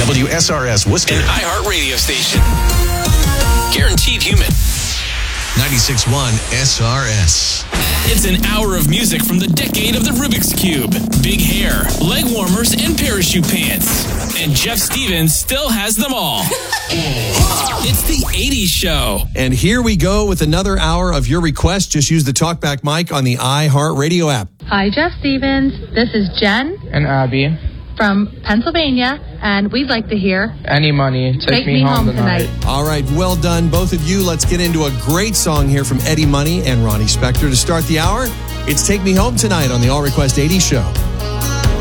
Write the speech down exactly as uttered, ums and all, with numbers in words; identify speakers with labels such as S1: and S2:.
S1: W S R S Worcester.
S2: An iHeart radio station. Guaranteed human.
S1: ninety-six point one S R S.
S2: It's an hour of music from the decade of the Rubik's Cube, big hair, leg warmers, and parachute pants. And Jeff Stevens still has them all. It's the eighties show.
S3: And here we go with another hour of your request. Just use the TalkBack mic on the iHeartRadio app.
S4: Hi, Jeff Stevens. This is Jen
S5: And Abby.
S4: from Pennsylvania, and we'd like to hear
S5: Any money. Take,
S4: Take Me Home Tonight.
S3: All right, well done, both of you. Let's get into a great song here from Eddie Money and Ronnie Spector to start the hour. It's Take Me Home Tonight on the All Request eighties show.